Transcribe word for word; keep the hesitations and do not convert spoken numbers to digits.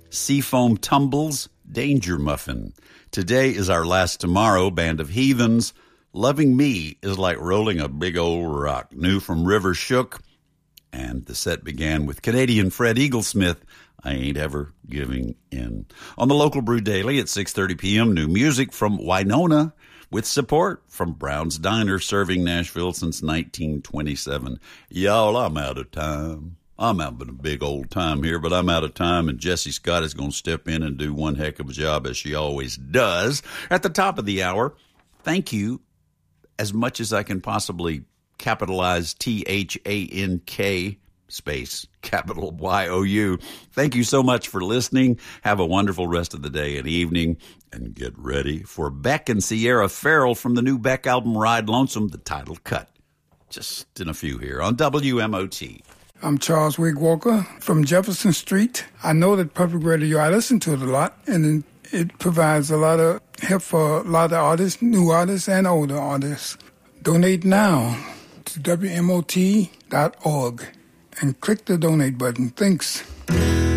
Seafoam Tumbles, Danger Muffin. Today is Our Last Tomorrow, Band of Heathens. Loving Me is Like Rolling a Big Old Rock, new from River Shook. And the set began with Canadian Fred Eaglesmith, I Ain't Ever Giving In. On the Local Brew Daily at six thirty p.m., new music from Winona with support from Brown's Diner, serving Nashville since nineteen twenty-seven. Y'all, I'm out of time. I'm having a big old time here, but I'm out of time, and Jessie Scott is going to step in and do one heck of a job, as she always does. At the top of the hour, thank you as much as I can possibly capitalize T H A N K space capital Y O U. Thank you so much for listening. Have a wonderful rest of the day and evening, and get ready for Beck and Sierra Farrell from the new Beck album Ride Lonesome, the title cut. Just in a few here on W M O T. I'm Charles Wig Walker from Jefferson Street. I know that public radio, I listen to it a lot, and it provides a lot of help for a lot of artists, new artists and older artists. Donate now to W M O T dot org and click the donate button. Thanks.